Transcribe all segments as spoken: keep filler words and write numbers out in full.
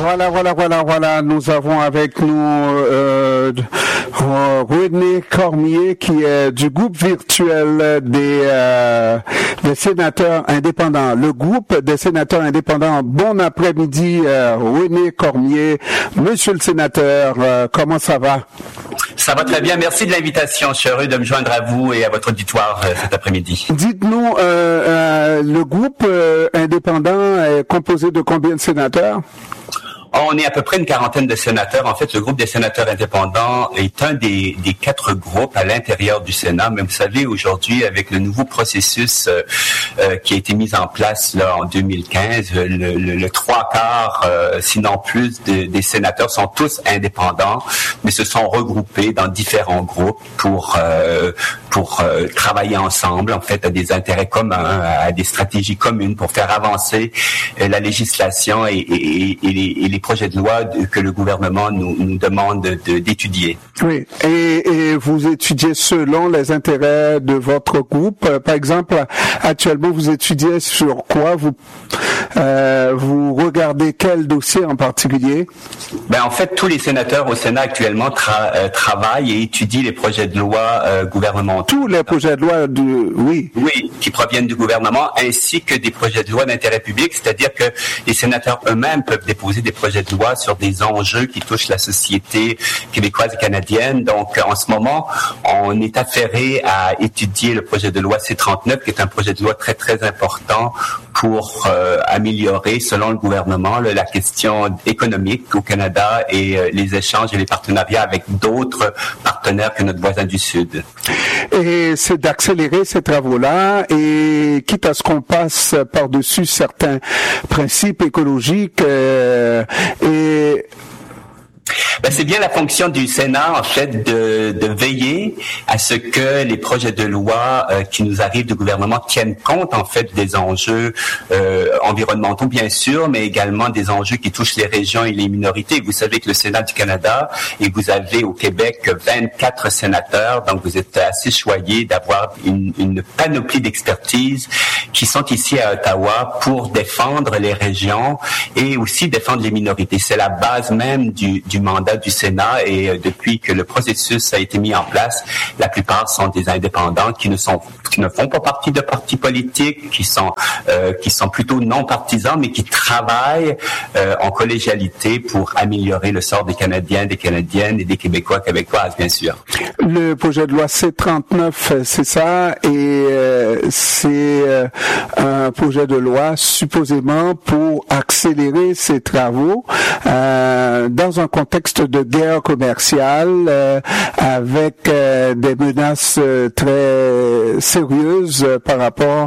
Voilà, voilà, voilà, voilà. Nous avons avec nous euh, René Cormier, qui est du groupe virtuel des, euh, des sénateurs indépendants. Le groupe des sénateurs indépendants. Bon après-midi, euh, René Cormier. Monsieur le sénateur, euh, comment ça va? Ça va très bien. Merci de l'invitation. Je suis heureux de me joindre à vous et à votre auditoire euh, cet après-midi. Dites-nous, euh, euh, le groupe euh, indépendant est composé de combien de sénateurs? On est à peu près une quarantaine de sénateurs. En fait, le groupe des sénateurs indépendants est un des, des quatre groupes à l'intérieur du Sénat. Mais vous savez, aujourd'hui, avec le nouveau processus euh, euh, qui a été mis en place là en deux mille quinze, le, le, le trois quarts, euh, sinon plus, de, des sénateurs sont tous indépendants, mais se sont regroupés dans différents groupes pour euh, pour euh, travailler ensemble, en fait, à des intérêts communs, à des stratégies communes pour faire avancer euh, la législation et, et, et, les, et les projets de loi que le gouvernement nous, nous demande de, d'étudier. Oui, et, et vous étudiez selon les intérêts de votre groupe. Par exemple, actuellement, vous étudiez sur quoi? Vous euh, vous regardez quel dossier en particulier? Ben, en fait, tous les sénateurs au Sénat actuellement tra- euh, travaillent et étudient les projets de loi euh, gouvernementaux. Tous les projets de loi, du, oui. Oui, qui proviennent du gouvernement, ainsi que des projets de loi d'intérêt public, c'est-à-dire que les sénateurs eux-mêmes peuvent déposer des projets de loi sur des enjeux qui touchent la société québécoise et canadienne. Donc, en ce moment, on est affairé à étudier le projet de loi C trente-neuf, qui est un projet de loi très, très important pour euh, améliorer, selon le gouvernement, là, la question économique au Canada et euh, les échanges et les partenariats avec d'autres partenaires que notre voisin du Sud. Et c'est d'accélérer ces travaux-là, et quitte à ce qu'on passe par-dessus certains principes écologiques euh, et Ben, c'est bien la fonction du Sénat, en fait, de, de veiller à ce que les projets de loi euh, qui nous arrivent du gouvernement tiennent compte, en fait, des enjeux euh, environnementaux, bien sûr, mais également des enjeux qui touchent les régions et les minorités. Vous savez que le Sénat du Canada, et vous avez au Québec vingt-quatre sénateurs, donc vous êtes assez choyés d'avoir une, une panoplie d'expertise qui sont ici à Ottawa pour défendre les régions et aussi défendre les minorités. C'est la base même du, du mandat du Sénat, et euh, depuis que le processus a été mis en place, la plupart sont des indépendants qui ne sont qui ne font pas partie de partis politiques, qui sont euh, qui sont plutôt non partisans, mais qui travaillent euh, en collégialité pour améliorer le sort des Canadiens, des Canadiennes et des Québécois, Québécoises, bien sûr. Le projet de loi C trente-neuf, c'est ça, et euh, c'est euh, un projet de loi supposément pour accélérer ces travaux euh, dans un contexte de guerre commerciale euh, avec euh, des menaces euh, très sérieuses euh, par rapport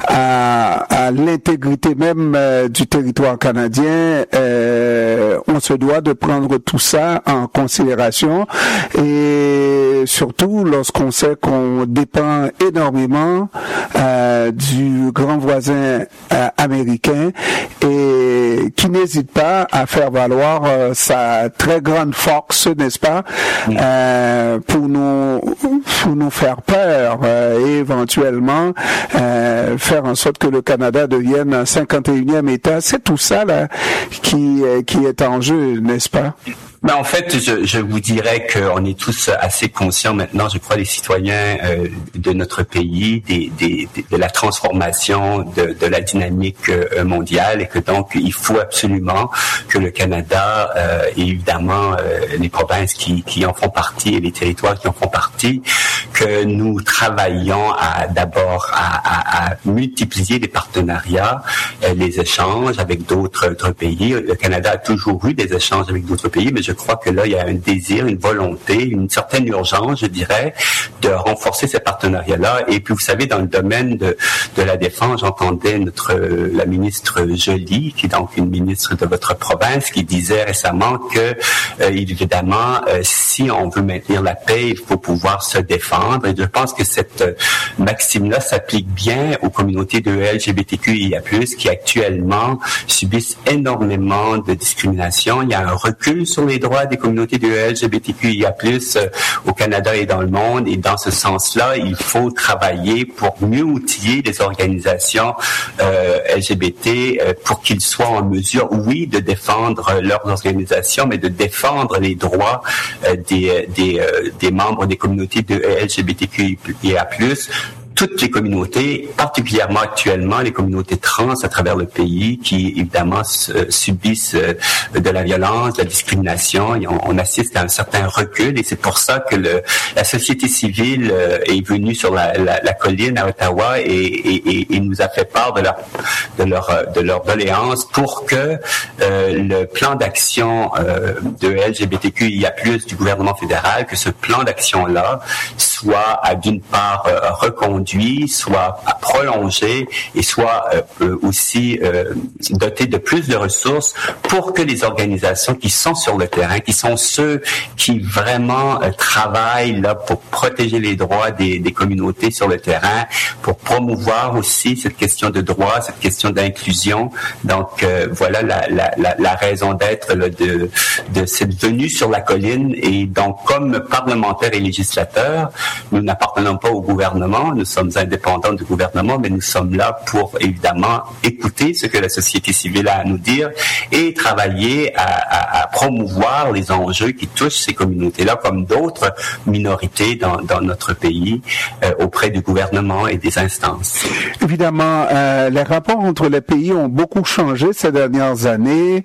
à, à l'intégrité même euh, du territoire canadien. Euh, on se doit de prendre tout ça en considération, et surtout lorsqu'on sait qu'on dépend énormément euh, du grand voisin euh, américain, et qui n'hésite pas à faire valoir euh, sa très grande force, n'est-ce pas, oui. euh, pour nous pour nous faire peur euh, et éventuellement euh, faire en sorte que le Canada devienne un cinquante et unième État. C'est tout ça là qui qui est en jeu, n'est-ce pas? Ben, en fait, je, je vous dirais qu'on est tous assez conscients maintenant, je crois, les citoyens euh, de notre pays, des, des, des, de la transformation de, de la dynamique euh, mondiale, et que donc il faut absolument que le Canada euh, et évidemment euh, les provinces qui, qui en font partie et les territoires qui en font partie, que nous travaillons à d'abord à, à, à multiplier les partenariats, euh, les échanges avec d'autres, d'autres pays. Le Canada a toujours eu des échanges avec d'autres pays, mais je Je crois que là, il y a un désir, une volonté, une certaine urgence, je dirais, de renforcer ces partenariats-là. Et puis, vous savez, dans le domaine de, de la défense, j'entendais notre la ministre Joly, qui est donc une ministre de votre province, qui disait récemment que, euh, évidemment, euh, si on veut maintenir la paix, il faut pouvoir se défendre. défendre. Et je pense que cette maxime-là s'applique bien aux communautés de L G B T Q I A plus, qui actuellement subissent énormément de discrimination. Il y a un recul sur les droits des communautés de L G B T Q I A plus euh, au Canada et dans le monde. Et dans ce sens-là, il faut travailler pour mieux outiller les organisations euh, L G B T euh, pour qu'ils soient en mesure, oui, de défendre leurs organisations, mais de défendre les droits euh, des, des, euh, des membres des communautés de L G B T Q I A plus. Toutes les communautés, particulièrement actuellement les communautés trans à travers le pays, qui évidemment euh, subissent euh, de la violence, de la discrimination. Et on, on assiste à un certain recul, et c'est pour ça que le, la société civile euh, est venue sur la, la, la colline à Ottawa et, et, et, et nous a fait part de leur de leur de leur doléance pour que euh, le plan d'action euh, de L G B T Q I A plus du gouvernement fédéral, que ce plan d'action-là soit à d'une part euh, reconduit, soit à prolonger et soit euh, aussi euh, doté de plus de ressources pour que les organisations qui sont sur le terrain, qui sont ceux qui vraiment euh, travaillent là pour protéger les droits des, des communautés sur le terrain, pour promouvoir aussi cette question de droit, cette question d'inclusion. Donc euh, voilà la, la, la, la raison d'être là, de, de cette venue sur la colline. Et donc comme parlementaires et législateurs, nous n'appartenons pas au gouvernement, nous sommes indépendants du gouvernement, mais nous sommes là pour évidemment écouter ce que la société civile a à nous dire et travailler à, à, à promouvoir les enjeux qui touchent ces communautés-là, comme d'autres minorités dans, dans notre pays, euh, auprès du gouvernement et des instances. Évidemment, euh, les rapports entre les pays ont beaucoup changé ces dernières années.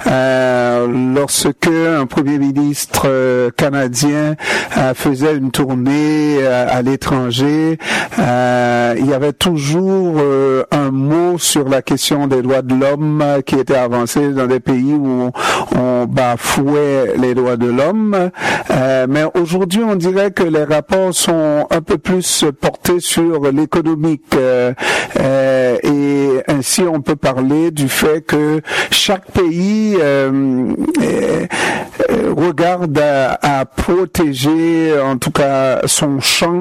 Euh, lorsque un premier ministre euh, canadien euh, faisait une tournée euh, à l'étranger, Euh, il y avait toujours euh, un mot sur la question des droits de l'homme euh, qui était avancé dans des pays où on, on bafouait les droits de l'homme. Euh, mais aujourd'hui, on dirait que les rapports sont un peu plus portés sur l'économique. Euh, euh, et ainsi, on peut parler du fait que chaque pays euh, euh, regarde à, à protéger, en tout cas, son champ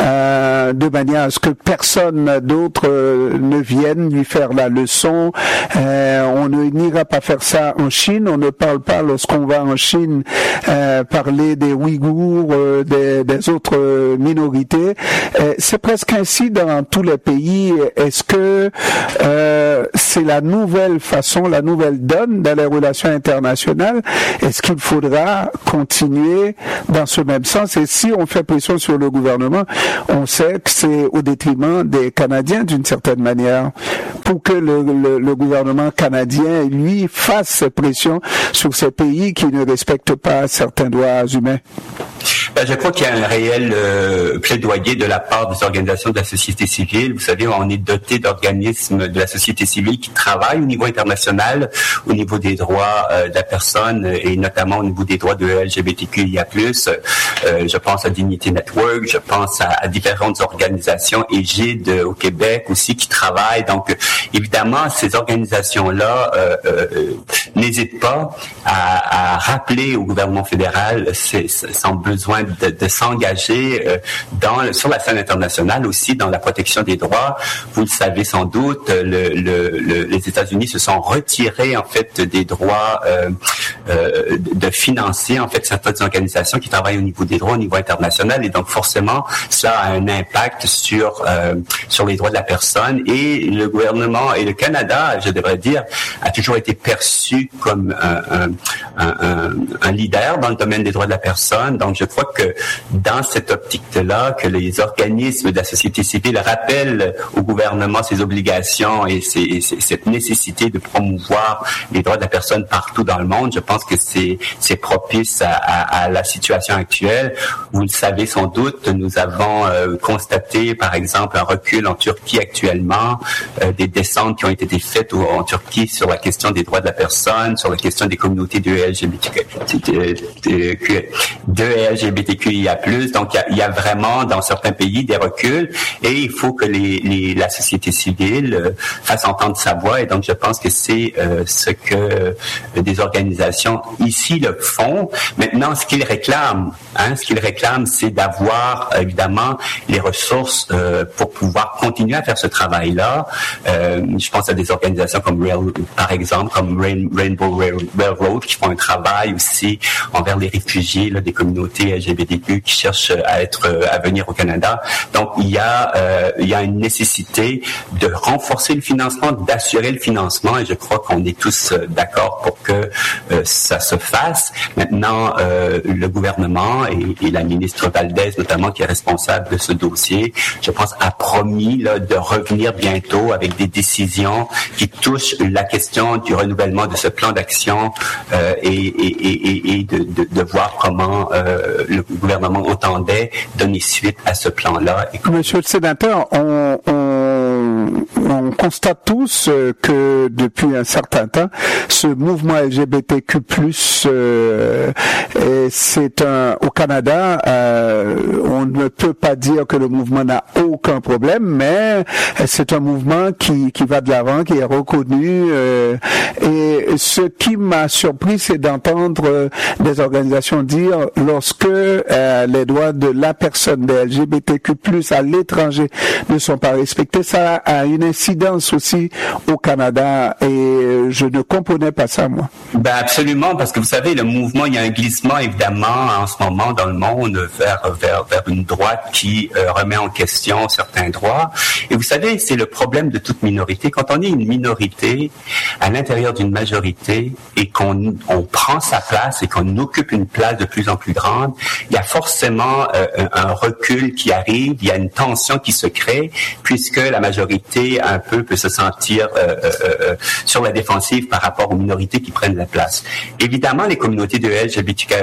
euh, de manière à ce que personne d'autre euh, ne vienne lui faire la leçon. Euh, on ne n'ira pas faire ça en Chine. On ne parle pas, lorsqu'on va en Chine, euh, parler des Ouïghours, euh, des, des autres minorités. Euh, c'est presque ainsi dans tous les pays. Est-ce que euh, c'est la nouvelle façon, la nouvelle donne dans les relations internationales? Est-ce qu'il faudra continuer dans ce même sens? Et si on fait pression sur le gouvernement, on sait que c'est au détriment des Canadiens d'une certaine manière, pour que le, le, le gouvernement canadien, lui, fasse pression sur ces pays qui ne respectent pas certains droits humains. Ben, je crois qu'il y a un réel euh, plaidoyer de la part des organisations de la société civile. Vous savez, on est doté d'organismes de la société civile qui travaillent au niveau international, au niveau des droits euh, de la personne et notamment au niveau des droits de L G B T Q I A plus. Euh, je pense à Dignity Network, je pense à, à différentes organisations, Égide au Québec aussi, qui travaillent. Donc, évidemment, ces organisations-là euh, euh, n'hésitent pas à, à rappeler au gouvernement fédéral c'est, c'est, son besoin de, de s'engager euh, dans sur la scène internationale, aussi dans la protection des droits. Vous le savez sans doute, le, le, le, les États-Unis se sont retirés en fait des droits euh, euh, de financer en fait certaines organisations qui travaillent au niveau des droits au niveau international, et donc forcément cela a un impact sur euh, sur les droits de la personne. Et le gouvernement et le Canada, je devrais dire, a toujours été perçu comme un, un, un, un leader dans le domaine des droits de la personne. Donc je crois que dans cette optique-là, que les organismes de la société civile rappellent au gouvernement ses obligations et, ses, et ses, cette nécessité de promouvoir les droits de la personne partout dans le monde, je pense que c'est, c'est propice à, à, à la situation actuelle. Vous le savez sans doute, nous avons euh, constaté par exemple un recul en Turquie actuellement, euh, des descentes qui ont été faites au, en Turquie sur la question des droits de la personne, sur la question des communautés de L G B T Q, de, de, de L G B B T Q I A plus. Donc, il y a, il y a vraiment, dans certains pays, des reculs et il faut que les, les, la société civile euh, fasse entendre sa voix. Et donc, je pense que c'est euh, ce que euh, des organisations ici le font. Maintenant, ce qu'ils réclament, hein, ce qu'ils réclament, c'est d'avoir, évidemment, les ressources euh, pour pouvoir continuer à faire ce travail-là. Euh, je pense à des organisations comme Rail, par exemple, comme Rain, Rainbow Railroad, qui font un travail aussi envers les réfugiés, là, des communautés L G B T Q qui cherchent à être, à venir au Canada. Donc, il y a, euh, il y a une nécessité de renforcer le financement, d'assurer le financement, et je crois qu'on est tous euh, d'accord pour que euh, ça se fasse. Maintenant, euh, le gouvernement et, et la ministre Valdez, notamment, qui est responsable de ce dossier, je pense, a promis là, de revenir bientôt avec des décisions qui touchent la question du renouvellement de ce plan d'action euh, et, et, et, et de, de, de voir comment euh, le gouvernement entendait donner suite à ce plan-là. Et... Monsieur le sénateur, on, on, on constate tous que depuis un certain temps, ce mouvement L G B T Q plus, euh, c'est un au Canada, euh, on ne peut pas dire que le mouvement n'a aucun problème, mais c'est un mouvement qui, qui va de l'avant, qui est reconnu. Euh, et ce qui m'a surpris, c'est d'entendre euh, des organisations dire lorsque euh, les droits de la personne des L G B T Q plus à l'étranger ne sont pas respectés, ça a une incidence aussi au Canada et je ne comprenais pas ça, moi. Ben absolument, parce que vous savez, le mouvement, il y a un glissement évidemment en ce moment dans le monde vers vers vers une droite qui euh, remet en question certains droits. Et vous savez, c'est le problème de toute minorité. Quand on est une minorité à l'intérieur d'une majorité et qu'on on prend sa place et qu'on occupe une place de plus en plus grande, il y a forcément euh, un recul qui arrive, il y a une tension qui se crée puisque la majorité un peu peut se sentir euh, euh, euh, sur la défensive par rapport aux minorités qui prennent la place. Évidemment, les communautés de L G B T,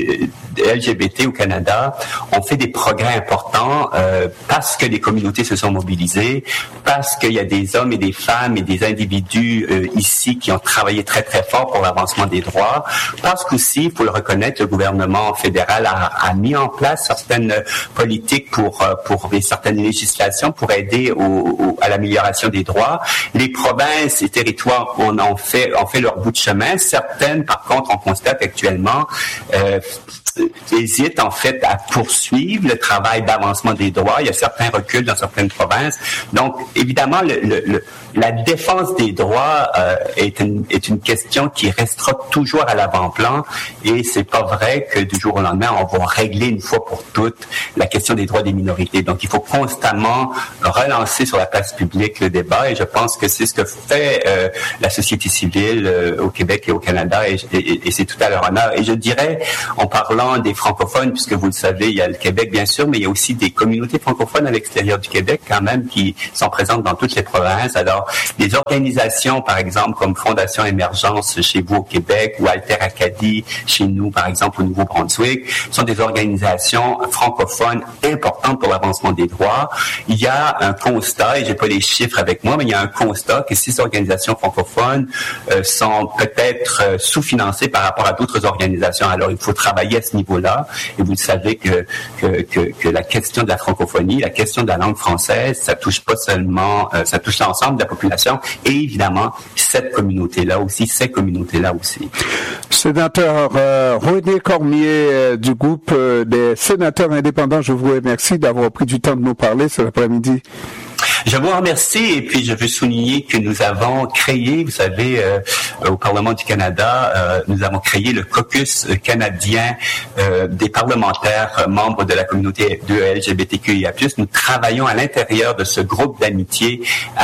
de L G B T au Canada ont fait des progrès importants euh, parce que les communautés se sont mobilisées, parce qu'il y a des hommes et des femmes et des individus euh, ici qui ont travaillé très très fort pour l'avancement des droits, parce qu'aussi, il faut le reconnaître, le gouvernement fédéral a, a mis en place certaines politiques pour pour et certaines législations pour aider au, au, à l'amélioration des droits. Les provinces et territoires on en fait ont fait leur bout de chemin. Certaines, par contre, on constate actuellement euh, hésitent en fait à poursuivre le travail d'avancement des droits. Il y a certains reculs dans certaines provinces. Donc, évidemment, le, le, le, la défense des droits euh, est, une, est une question qui restera toujours à l'avant-plan et c'est pas vrai que du jour au lendemain, on va régler une fois pour toutes la question des droits des minorités. Donc, il faut constamment relancer sur la place publique le débat et je pense que c'est ce que fait euh, la société civile euh, au Québec et au Canada et, et, et c'est tout à leur honneur. Et je dirais, en parlant des francophones, puisque vous le savez, il y a le Québec bien sûr, mais il y a aussi des communautés francophones à l'extérieur du Québec quand même qui sont présentes dans toutes les provinces. Alors, des organisations, par exemple, comme Fondation Émergence chez vous au Québec ou Alter Acadie chez nous, par exemple, au Nouveau-Brunswick, sont des organisations francophones importantes pour l'avancement des droits. Il y a un constat, et j'ai pas les chiffres avec moi, mais il y a un constat que ces organisations francophones euh, sont peut-être euh, sous-financées par rapport à d'autres organisations. Alors, il faut travailler à ce niveau-là. Et vous savez que, que, que, que la question de la francophonie, la question de la langue française, ça touche pas seulement, euh, ça touche l'ensemble de la population et évidemment cette communauté-là aussi, ces communautés-là aussi. Sénateur euh, René Cormier euh, du groupe euh, des sénateurs indépendants, je vous remercie d'avoir pris du temps de nous parler cet après-midi. Je vous remercie et puis je veux souligner que nous avons créé, vous savez, euh, au Parlement du Canada, euh, nous avons créé le caucus canadien euh, des parlementaires membres de la communauté de L G B T Q I A plus. Nous travaillons à l'intérieur de ce groupe d'amitié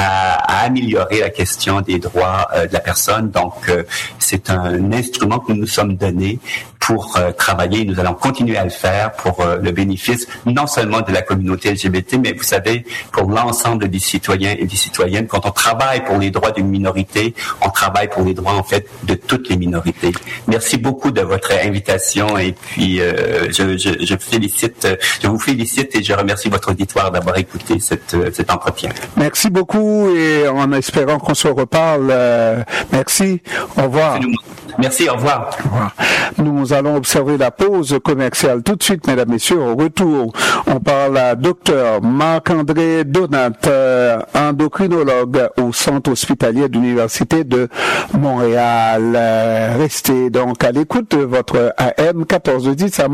à, à améliorer la question des droits euh, de la personne. Donc, euh, c'est un instrument que nous nous sommes donnés pour euh, travailler. Nous allons continuer à le faire pour euh, le bénéfice non seulement de la communauté L G B T, mais vous savez, pour l'ensemble des citoyens et des citoyennes. Quand on travaille pour les droits d'une minorité, on travaille pour les droits, en fait, de toutes les minorités. Merci beaucoup de votre invitation et puis euh, je, je, je félicite, je vous félicite et je remercie votre auditoire d'avoir écouté cette, cet entretien. Merci beaucoup et en espérant qu'on se reparle, euh, merci. Au revoir. Merci, au revoir. Au revoir. Nous allons observer la pause commerciale tout de suite, mesdames, messieurs. Au retour, on parle à docteur Marc-André Donat, euh, endocrinologue au Centre hospitalier de l'Université de Montréal. Euh, restez donc à l'écoute de votre A M quatorze dix à